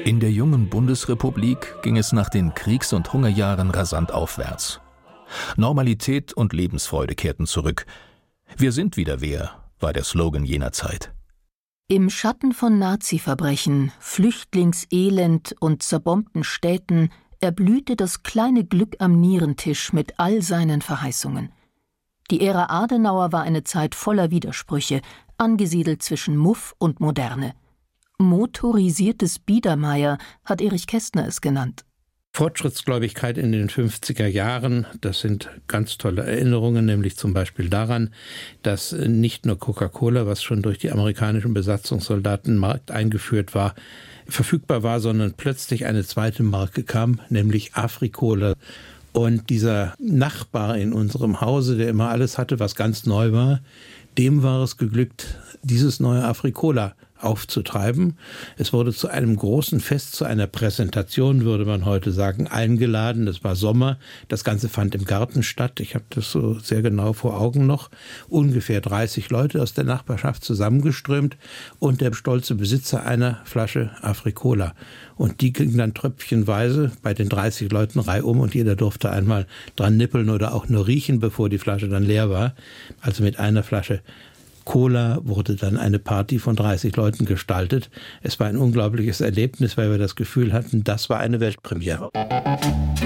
In der jungen Bundesrepublik ging es nach den Kriegs- und Hungerjahren rasant aufwärts. Normalität und Lebensfreude kehrten zurück. Wir sind wieder wer, war der Slogan jener Zeit. Im Schatten von Nazi-Verbrechen, Flüchtlingselend und zerbombten Städten erblühte das kleine Glück am Nierentisch mit all seinen Verheißungen. Die Ära Adenauer war eine Zeit voller Widersprüche, angesiedelt zwischen Muff und Moderne. Motorisiertes Biedermeier hat Erich Kästner es genannt. Fortschrittsgläubigkeit in den 50er Jahren, das sind ganz tolle Erinnerungen, nämlich zum Beispiel daran, dass nicht nur Coca-Cola, was schon durch die amerikanischen Besatzungssoldaten im Markt eingeführt war, verfügbar war, sondern plötzlich eine zweite Marke kam, nämlich Afri-Cola. Und dieser Nachbar in unserem Hause, der immer alles hatte, was ganz neu war, dem war es geglückt, dieses neue Afri-Cola aufzutreiben. Es wurde zu einem großen Fest, zu einer Präsentation, würde man heute sagen, eingeladen. Es war Sommer. Das Ganze fand im Garten statt. Ich habe das so sehr genau vor Augen noch. Ungefähr 30 Leute aus der Nachbarschaft zusammengeströmt und der stolze Besitzer einer Flasche Afri-Cola. Und die ging dann tröpfchenweise bei den 30 Leuten reihum und jeder durfte einmal dran nippeln oder auch nur riechen, bevor die Flasche dann leer war. Also mit einer Flasche Cola wurde dann eine Party von 30 Leuten gestaltet. Es war ein unglaubliches Erlebnis, weil wir das Gefühl hatten, das war eine Weltpremiere.